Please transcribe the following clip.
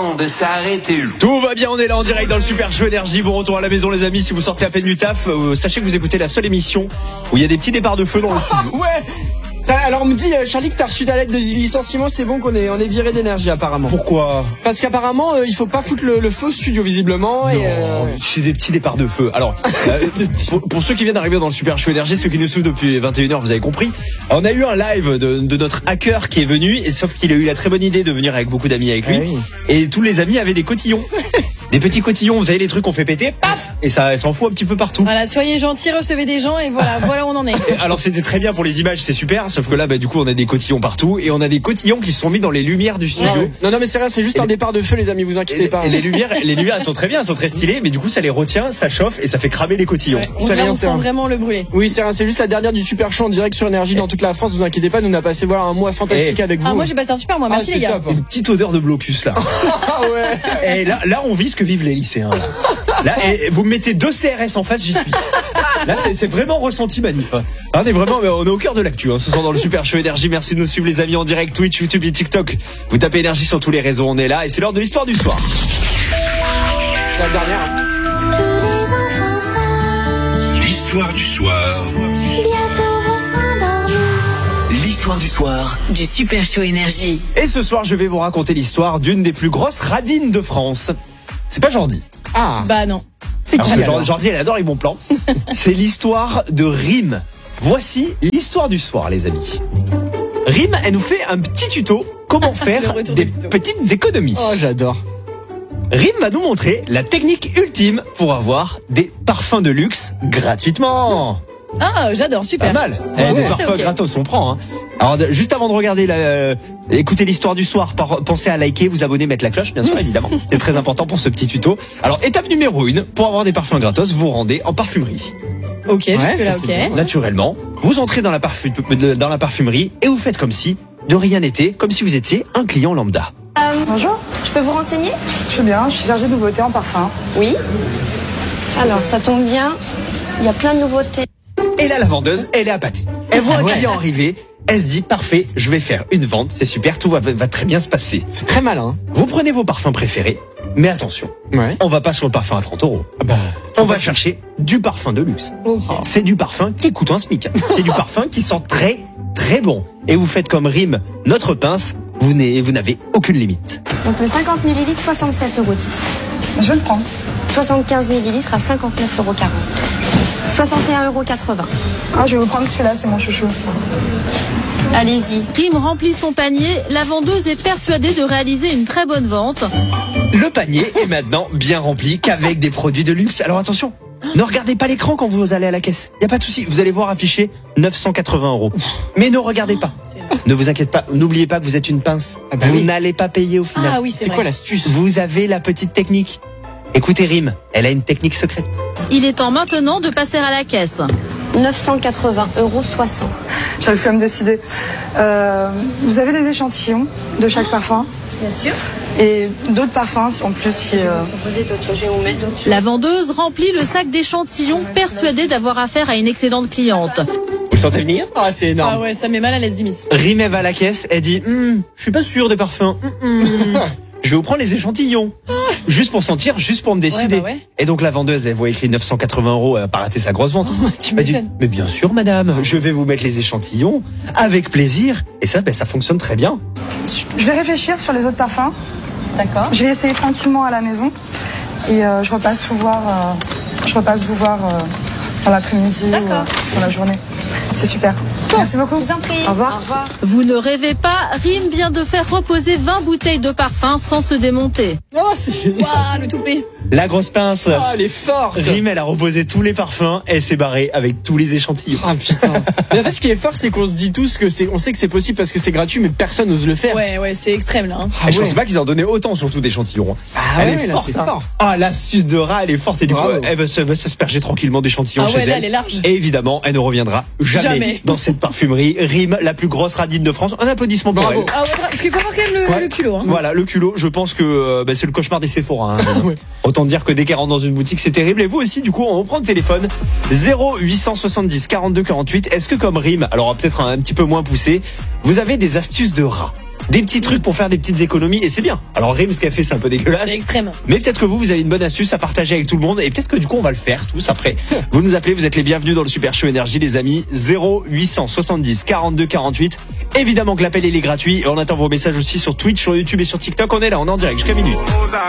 temps de s'arrêter. Tout va bien, on est là en direct dans le Super Show Énergie. Bon retour à la maison les amis, si vous sortez à peine du taf, sachez que vous écoutez la seule émission où il y a des petits départs de feu dans le studio. Ouais. Alors on me dit Charlie que t'as reçu ta lettre de licenciement, c'est bon qu'on est viré d'énergie apparemment. Pourquoi ? Parce qu'apparemment il faut pas foutre le feu au studio visiblement. Non, c'est des petits départs de feu. Alors pour ceux qui viennent d'arriver dans le Super Show Énergie, ceux qui nous suivent depuis 21h, vous avez compris. On a eu un live de notre hacker qui est venu, et sauf qu'il a eu la très bonne idée de venir avec beaucoup d'amis avec lui. Ah oui. Et tous les amis avaient des cotillons. Des petits cotillons, vous savez les trucs qu'on fait péter, paf, et ça s'en fout un petit peu partout. Voilà, soyez gentils, recevez des gens et voilà où on en est. Alors c'était très bien pour les images, c'est super, sauf que là du coup on a des cotillons partout et on a des cotillons qui se sont mis dans les lumières du studio. Non mais c'est rien, c'est juste un départ de feu les amis, vous inquiétez pas. Et les lumières elles sont très bien, elles sont très stylées, mais du coup ça les retient, ça chauffe et ça fait cramer les cotillons. Ouais, on sent vraiment le brûler. Oui, c'est rien, c'est juste la dernière du Super Show en direct sur Énergie dans toute la France, vous inquiétez pas, nous on a passé un mois fantastique avec vous. Ah moi j'ai passé un super mois, merci les gars. Top, hein. Une petite odeur de blocus là. Ah ouais. Et là on vit ce que vivent les lycéens. Là, et vous me mettez 2 CRS en face, j'y suis. Là, c'est vraiment ressenti manif. On est au cœur de l'actu. Ce soir dans le Super Show Énergie. Merci de nous suivre les amis en direct, Twitch, YouTube et TikTok. Vous tapez Énergie sur tous les réseaux, on est là et c'est l'heure de l'histoire du soir. C'est la dernière. L'histoire du soir. L'histoire du soir du Super Show Énergie. Et ce soir, je vais vous raconter l'histoire d'une des plus grosses radines de France. C'est pas Jordi. Ah. Bah non. C'est qui alors ? Jordi, elle adore les bons plans. C'est l'histoire de Rim. Voici l'histoire du soir, les amis. Rim, elle nous fait un petit tuto comment faire des petites économies. Oh, j'adore. Rim va nous montrer la technique ultime pour avoir des parfums de luxe gratuitement. Ah, j'adore, super. Pas mal. Des parfums gratos, on prend. Alors, juste avant de regarder, écouter l'histoire du soir, pensez à liker, vous abonner, mettre la cloche, bien sûr, évidemment. C'est très important pour ce petit tuto. Alors, étape numéro 1, pour avoir des parfums gratos, vous rendez en parfumerie. Ok, jusque-là, ok. Naturellement, vous entrez dans la parfumerie et vous faites comme si de rien n'était, comme si vous étiez un client lambda. Bonjour, je peux vous renseigner ? Je suis bien, je suis chargée de nouveautés en parfum. Oui. Alors, ça tombe bien, il y a plein de nouveautés. Et là, la vendeuse, elle est appâtée. Elle voit un client arriver, elle se dit, parfait, je vais faire une vente, c'est super, tout va très bien se passer. C'est très malin. Vous prenez vos parfums préférés, mais attention, on va pas sur le parfum à 30 €. On va chercher du parfum de luxe. Okay. C'est du parfum qui coûte un SMIC. C'est du parfum qui sent très, très bon. Et vous faites comme Rim, notre pince, vous n'avez aucune limite. Donc le 50 ml, 67,10 €. Je vais le prendre. 75 ml à 59,40 €. 61,80 €. Ah, je vais vous prendre celui-là, c'est mon chouchou. Allez-y. Rim remplit son panier, la vendeuse est persuadée de réaliser une très bonne vente. Le panier est maintenant bien rempli qu'avec des produits de luxe. Alors attention, ne regardez pas l'écran quand vous allez à la caisse. Il n'y a pas de souci, vous allez voir affiché 980 €. Mais ne regardez pas. Ne vous inquiétez pas, n'oubliez pas que vous êtes une pince. Vous n'allez pas payer au final. Ah oui, c'est quoi l'astuce ? Vous avez la petite technique. Écoutez Rim, elle a une technique secrète. Il est temps maintenant de passer à la caisse. 980,60 €. J'arrive plus à me décider. Vous avez des échantillons de chaque parfum ? Bien sûr. Et d'autres parfums en plus si... Proposer d'autres choses, je vais vous mettre d'autres choses. La vendeuse remplit le sac d'échantillons, persuadée d'avoir affaire à une excellente cliente. Vous sentez venir ? Ah, c'est énorme. Ah ouais, ça met mal à l'aise limite. Rim, elle va à la caisse, elle dit je suis pas sûr des parfums. Je vais vous prendre les échantillons. Juste pour sentir, juste pour me décider. Ouais, bah ouais. Et donc la vendeuse, elle voit écrit 980 €, elle a pas raté sa grosse vente. Tu Elle dit, m'étonnes. mais bien sûr madame, je vais vous mettre les échantillons avec plaisir. Et ça, ça fonctionne très bien. Je vais réfléchir sur les autres parfums. D'accord. Je vais essayer tranquillement à la maison. Et je repasse vous voir, dans l'après-midi ou dans la journée. C'est super. Merci beaucoup. Je vous en prie. Au revoir. Au revoir. Vous ne rêvez pas, Rim vient de faire reposer 20 bouteilles de parfum sans se démonter. Oh, c'est génial. Waouh, le toupet. La grosse pince. Oh, elle est forte. Rim, elle a reposé tous les parfums et elle s'est barrée avec tous les échantillons. Ah putain. Mais en fait, ce qui est fort, c'est qu'on se dit tous on sait que c'est possible parce que c'est gratuit, mais personne n'ose le faire. Ouais, c'est extrême là. Et je pensais pas qu'ils en donnaient autant, surtout d'échantillons. Ah Elle ouais, est là, forte, c'est hein. fort. Ah, l'astuce de rat, elle est forte et du coup, Bravo. elle va s'asperger tranquillement d'échantillons Ah chez ouais, là, elle. elle est large. Et évidemment, elle ne reviendra jamais dans cette parfumerie. Rim, la plus grosse radine de France. Un applaudissement pour Bravo. elle. Ah ouais, parce qu'il faut avoir quand même le culot. Hein. Voilà, le culot, je pense que c'est le cauchemar des Sephora. Autant dire que dès qu'elle rentre dans une boutique, c'est terrible. Et vous aussi, du coup, on reprend le téléphone. 0870 42 48. Est-ce que comme Rim, alors peut-être un petit peu moins poussé, vous avez des astuces de rat? des petits trucs pour faire des petites économies et c'est bien. Alors Rim, ce qu'elle fait, c'est un peu dégueulasse. C'est extrême. Mais peut-être que vous avez une bonne astuce à partager avec tout le monde et peut-être que du coup on va le faire tous après. Vous nous appelez, vous êtes les bienvenus dans le Super Show Énergie les amis. 0870 42 48. Évidemment que l'appel il est gratuit et on attend vos messages aussi sur Twitch, sur YouTube et sur TikTok. On est là, on est en direct jusqu'à minuit.